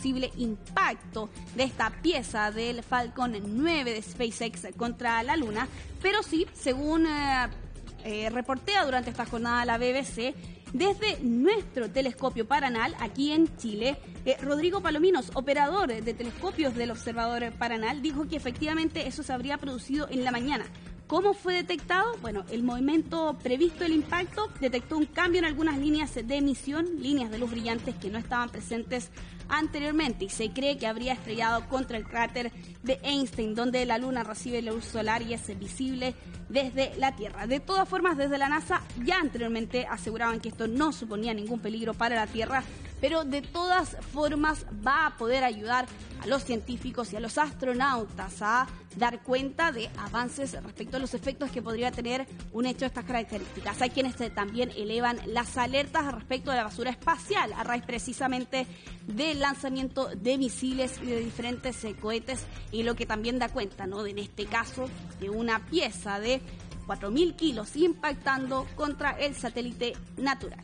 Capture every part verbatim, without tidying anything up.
posible impacto de esta pieza del Falcon nueve de SpaceX contra la Luna, pero sí, según eh, eh, reportea durante esta jornada la B B C, desde nuestro telescopio Paranal, aquí en Chile, eh, Rodrigo Palominos, operador de telescopios del observador Paranal, dijo que efectivamente eso se habría producido en la mañana. ¿Cómo fue detectado? Bueno, el movimiento previsto del impacto detectó un cambio en algunas líneas de emisión, líneas de luz brillantes que no estaban presentes anteriormente, y se cree que habría estrellado contra el cráter de Einstein, donde la Luna recibe la luz solar y es visible desde la Tierra. De todas formas, desde la NASA ya anteriormente aseguraban que esto no suponía ningún peligro para la Tierra, pero de todas formas va a poder ayudar a los científicos y a los astronautas a dar cuenta de avances respecto a los efectos que podría tener un hecho de estas características. Hay quienes también elevan las alertas respecto de la basura espacial a raíz precisamente del lanzamiento de misiles y de diferentes eh, cohetes, y lo que también da cuenta, ¿no?, de, en este caso, de una pieza de cuatro mil kilos impactando contra el satélite natural.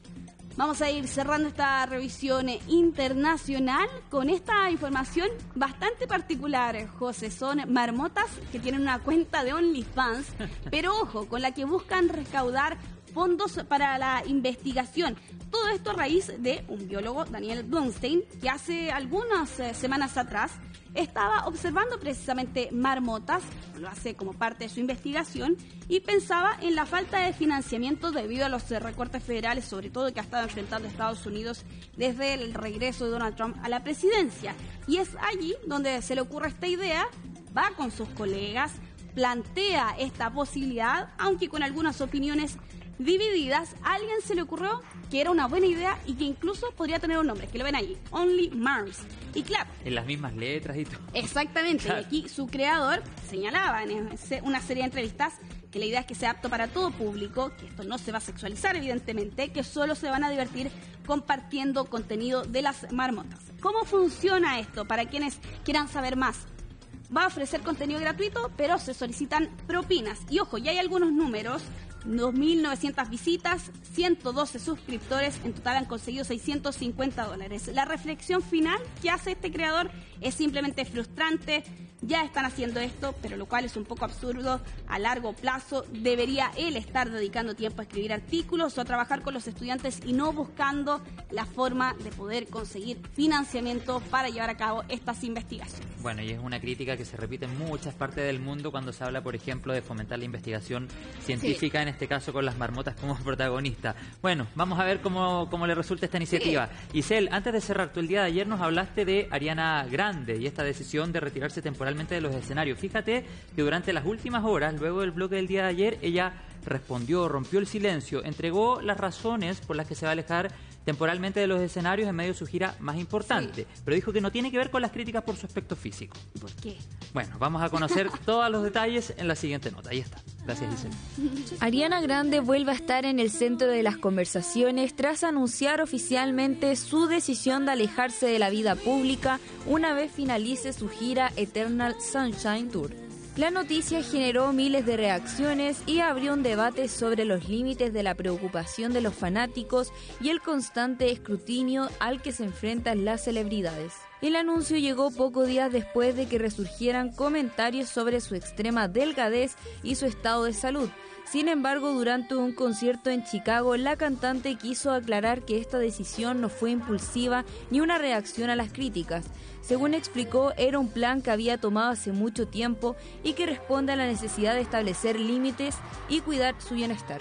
Vamos a ir cerrando esta revisión internacional con esta información bastante particular, José. Son marmotas que tienen una cuenta de OnlyFans, pero ojo, con la que buscan recaudar fondos para la investigación. Todo esto a raíz de un biólogo, Daniel Blumstein, que hace algunas eh, semanas atrás estaba observando precisamente marmotas, lo hace como parte de su investigación, y pensaba en la falta de financiamiento debido a los recortes federales, sobre todo que ha estado enfrentando Estados Unidos desde el regreso de Donald Trump a la presidencia. Y es allí donde se le ocurre esta idea, va con sus colegas, plantea esta posibilidad, aunque con algunas opiniones divididas. A alguien se le ocurrió que era una buena idea y que incluso podría tener un nombre, que lo ven ahí, Only Mars. Y claro, en las mismas letras y todo. Exactamente, claro. Y aquí su creador señalaba en una serie de entrevistas que la idea es que sea apto para todo público, que esto no se va a sexualizar evidentemente, que solo se van a divertir compartiendo contenido de las marmotas. ¿Cómo funciona esto? Para quienes quieran saber más, va a ofrecer contenido gratuito, pero se solicitan propinas. Y ojo, ya hay algunos números: dos mil novecientas visitas, ciento doce suscriptores, en total han conseguido seiscientos cincuenta dólares. La reflexión final que hace este creador es simplemente frustrante. Ya están haciendo esto, pero lo cual es un poco absurdo. A largo plazo debería él estar dedicando tiempo a escribir artículos o a trabajar con los estudiantes y no buscando la forma de poder conseguir financiamiento para llevar a cabo estas investigaciones. Bueno, y es una crítica que se repite en muchas partes del mundo cuando se habla, por ejemplo, de fomentar la investigación científica, sí, en este caso con las marmotas como protagonista. Bueno, vamos a ver cómo, cómo le resulta esta iniciativa. Sí. Isel, antes de cerrar, tú el día de ayer nos hablaste de Ariana Grande y esta decisión de retirarse temporalmente de los escenarios. Fíjate que durante las últimas horas, luego del bloque del día de ayer, ella respondió, rompió el silencio, entregó las razones por las que se va a alejar temporalmente de los escenarios en medio de su gira más importante, sí, pero dijo que no tiene que ver con las críticas por su aspecto físico. ¿Por qué? Bueno, vamos a conocer todos los detalles en la siguiente nota. Ahí está. Gracias, Giselle. Ariana Grande vuelve a estar en el centro de las conversaciones tras anunciar oficialmente su decisión de alejarse de la vida pública una vez finalice su gira Eternal Sunshine Tour. La noticia generó miles de reacciones y abrió un debate sobre los límites de la preocupación de los fanáticos y el constante escrutinio al que se enfrentan las celebridades. El anuncio llegó pocos días después de que resurgieran comentarios sobre su extrema delgadez y su estado de salud. Sin embargo, durante un concierto en Chicago, la cantante quiso aclarar que esta decisión no fue impulsiva ni una reacción a las críticas. Según explicó, era un plan que había tomado hace mucho tiempo y que responde a la necesidad de establecer límites y cuidar su bienestar.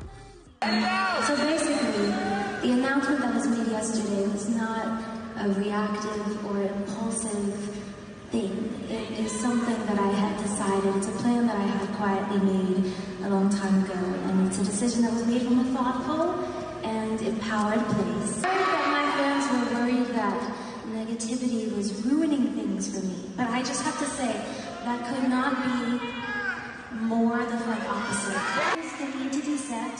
So basically, the announcement that was made yesterday was not a reactive or impulsive thing. It is something that I had decided. It's a plan that I had quietly made a long time ago, and it's a decision that was made from a thoughtful and empowered place. I heard that my fans were worried that negativity was ruining things for me, but I just have to say that could not be more the like opposite. Things that need to be said.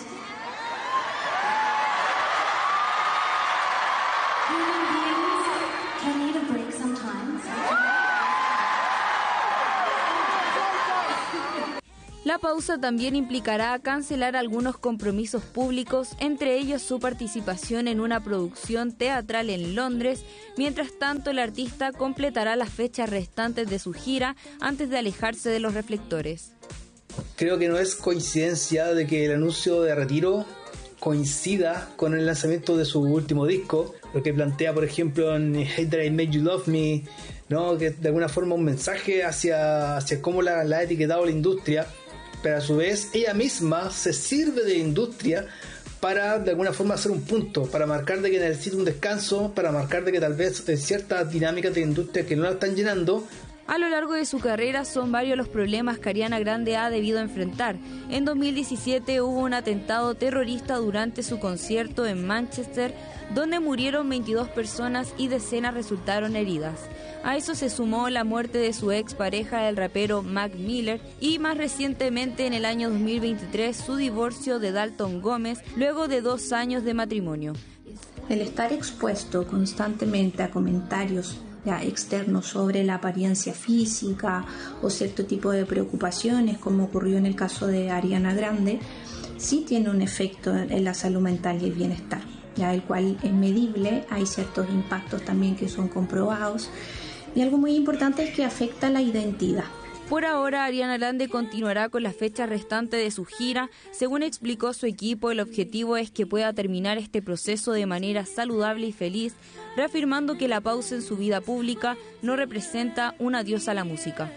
Human beings can need a break sometimes. La pausa también implicará cancelar algunos compromisos públicos, entre ellos su participación en una producción teatral en Londres. Mientras tanto, el artista completará las fechas restantes de su gira antes de alejarse de los reflectores. Creo que no es coincidencia de que el anuncio de retiro coincida con el lanzamiento de su último disco, lo que plantea, por ejemplo, en Hate That I Made You Love Me, ¿no? Que de alguna forma un mensaje hacia, hacia cómo la, la ha etiquetado la industria, pero a su vez ella misma se sirve de industria para de alguna forma hacer un punto, para marcar de que necesita un descanso, para marcar de que tal vez ciertas dinámicas de la industria que no la están llenando. A lo largo de su carrera son varios los problemas que Ariana Grande ha debido enfrentar. En dos mil diecisiete hubo un atentado terrorista durante su concierto en Manchester, donde murieron veintidós personas y decenas resultaron heridas. A eso se sumó la muerte de su expareja, el rapero Mac Miller, y más recientemente en el año dos mil veintitrés su divorcio de Dalton Gómez luego de dos años de matrimonio. El estar expuesto constantemente a comentarios ya externos sobre la apariencia física o cierto tipo de preocupaciones, como ocurrió en el caso de Ariana Grande, sí tiene un efecto en la salud mental y el bienestar, ya el cual es medible. Hay ciertos impactos también que son comprobados, y algo muy importante es que afecta la identidad. Por ahora, Ariana Grande continuará con la fecha restante de su gira. Según explicó su equipo, el objetivo es que pueda terminar este proceso de manera saludable y feliz, reafirmando que la pausa en su vida pública no representa un adiós a la música.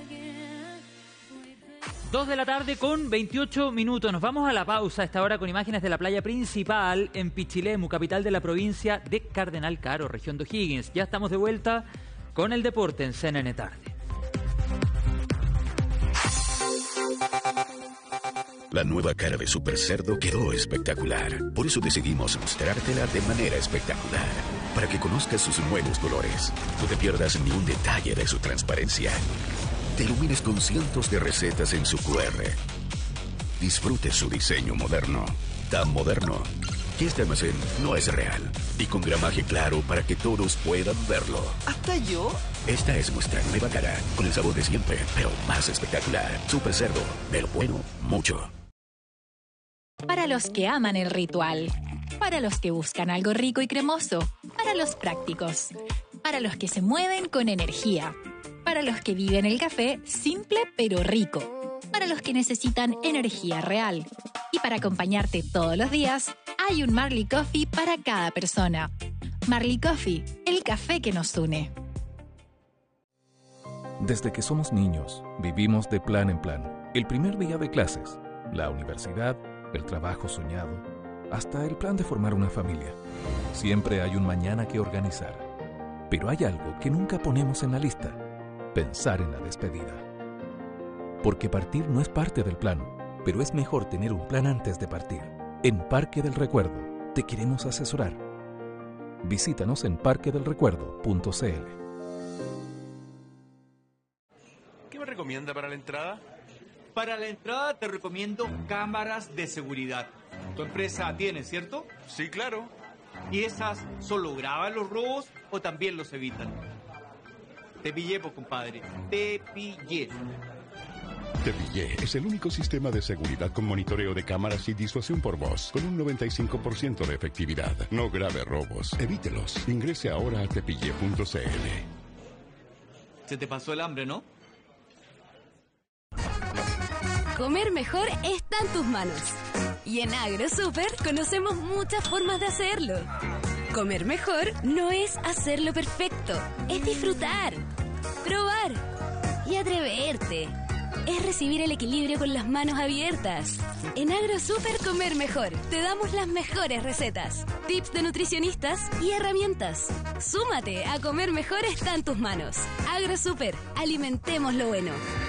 Dos de la tarde con veintiocho minutos. Nos vamos a la pausa a esta hora con imágenes de la playa principal en Pichilemu, capital de la provincia de Cardenal Caro, región de O'Higgins. Ya estamos de vuelta con el deporte en C N N Tarde. La nueva cara de Super Cerdo quedó espectacular. Por eso decidimos mostrártela de manera espectacular. Para que conozcas sus nuevos colores. No te pierdas ni un detalle de su transparencia. Te ilumines con cientos de recetas en su cu erre. Disfrute su diseño moderno. Tan moderno que este almacén no es real. Y con gramaje claro para que todos puedan verlo. ¿Hasta yo? Esta es nuestra nueva cara. Con el sabor de siempre, pero más espectacular. Super Cerdo. De lo bueno, mucho. Para los que aman el ritual, para los que buscan algo rico y cremoso, para los prácticos, para los que se mueven con energía, para los que viven el café simple pero rico, para los que necesitan energía real. Y para acompañarte todos los días, hay un Marley Coffee para cada persona. Marley Coffee, el café que nos une. Desde que somos niños, vivimos de plan en plan. El primer día de clases, la universidad, el trabajo soñado, hasta el plan de formar una familia. Siempre hay un mañana que organizar. Pero hay algo que nunca ponemos en la lista: pensar en la despedida. Porque partir no es parte del plan, pero es mejor tener un plan antes de partir. En Parque del Recuerdo te queremos asesorar. Visítanos en parque del recuerdo punto c l. ¿Qué me recomienda para la entrada? Para la entrada te recomiendo cámaras de seguridad. Tu empresa tiene, ¿cierto? Sí, claro. ¿Y esas solo graban los robos o también los evitan? Te pillé, pues, compadre. Te pillé. Te Pillé es el único sistema de seguridad con monitoreo de cámaras y disuasión por voz, con un noventa y cinco por ciento de efectividad. No grave robos, evítelos. Ingrese ahora a te pillé punto c l. Se te pasó el hambre, ¿no? Comer mejor está en tus manos. Y en AgroSuper conocemos muchas formas de hacerlo. Comer mejor no es hacerlo perfecto, es disfrutar, probar y atreverte. Es recibir el equilibrio con las manos abiertas. En AgroSuper Comer Mejor te damos las mejores recetas, tips de nutricionistas y herramientas. Súmate a Comer Mejor está en tus manos. AgroSuper, alimentemos lo bueno.